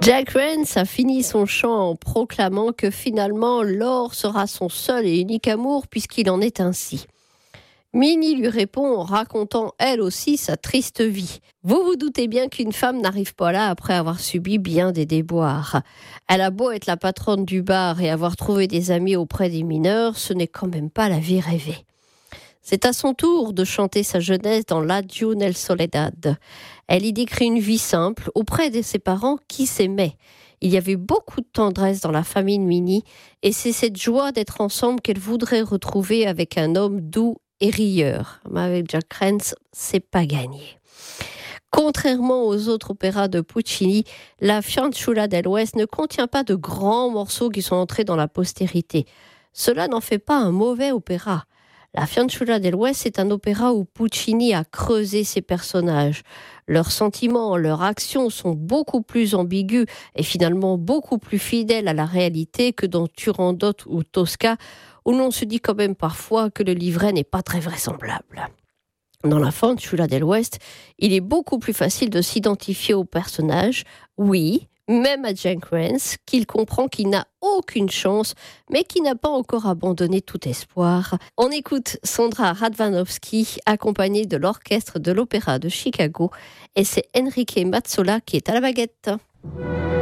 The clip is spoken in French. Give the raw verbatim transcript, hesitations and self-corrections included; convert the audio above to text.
Jack Rance a fini son chant en proclamant que finalement l'or sera son seul et unique amour puisqu'il en est ainsi. Minnie lui répond en racontant elle aussi sa triste vie. Vous vous doutez bien qu'une femme n'arrive pas là après avoir subi bien des déboires. Elle a beau être la patronne du bar et avoir trouvé des amis auprès des mineurs, ce n'est quand même pas la vie rêvée. C'est à son tour de chanter sa jeunesse dans l'Adieu nel Soledad. Elle y décrit une vie simple auprès de ses parents qui s'aimaient. Il y avait beaucoup de tendresse dans la famille de Minnie et c'est cette joie d'être ensemble qu'elle voudrait retrouver avec un homme doux et rieur. Mais avec Jack Rance, c'est pas gagné. Contrairement aux autres opéras de Puccini, la Fiancella del West ne contient pas de grands morceaux qui sont entrés dans la postérité. Cela n'en fait pas un mauvais opéra. La Fiancella del West, c'est un opéra où Puccini a creusé ses personnages. Leurs sentiments, leurs actions sont beaucoup plus ambigus et finalement beaucoup plus fidèles à la réalité que dans Turandot ou Tosca, où l'on se dit quand même parfois que le livret n'est pas très vraisemblable. Dans la Fiancella del West, il est beaucoup plus facile de s'identifier au personnage, oui, même à Jack Rance, qu'il comprend qu'il n'a aucune chance, mais qui n'a pas encore abandonné tout espoir. On écoute Sondra Radvanovsky, accompagnée de l'orchestre de l'Opéra de Chicago, et c'est Enrique Mazzola qui est à la baguette.